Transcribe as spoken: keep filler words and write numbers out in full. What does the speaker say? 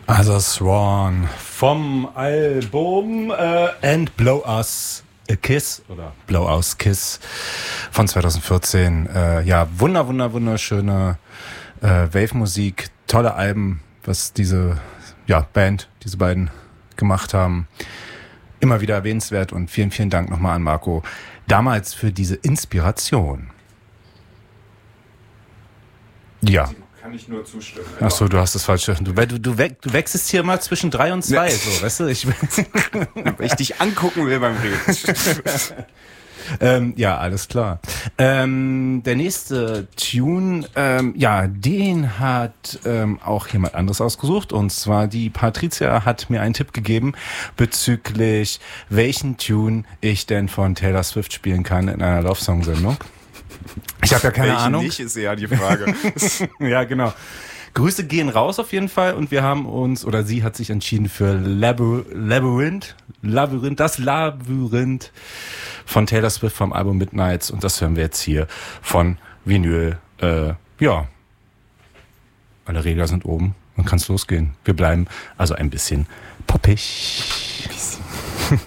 Also Swan vom Album äh, And Blow Us a Kiss oder Blow Us Kiss von zwanzig vierzehn. Äh, ja, wunder, wunder, wunderschöne äh, Wave-Musik, tolle Alben, was diese ja, Band, diese beiden gemacht haben. Immer wieder erwähnenswert und vielen, vielen Dank nochmal an Marco damals für diese Inspiration. Ja. Kann ich nur zustimmen. Ach so, du hast das falsche. Du, du, du, we, du wechselst hier mal zwischen drei und zwei, ja. So, weißt du? Ich, Wenn ich dich angucken will beim Reden. ähm, ja, alles klar. Ähm, der nächste Tune, ähm, ja, den hat ähm, auch jemand anderes ausgesucht. Und zwar die Patricia hat mir einen Tipp gegeben bezüglich welchen Tune ich denn von Taylor Swift spielen kann in einer Love-Song-Sendung. Ich habe ja keine Welche Ahnung. nicht, ist ja die Frage. Ja, genau. Grüße gehen raus auf jeden Fall und wir haben uns, oder sie hat sich entschieden für Labyr- Labyrinth, Labyrinth, das Labyrinth von Taylor Swift vom Album Midnights und das hören wir jetzt hier von Vinyl. Äh, ja, alle Regler sind oben, dann kann's losgehen. Wir bleiben also ein bisschen poppig.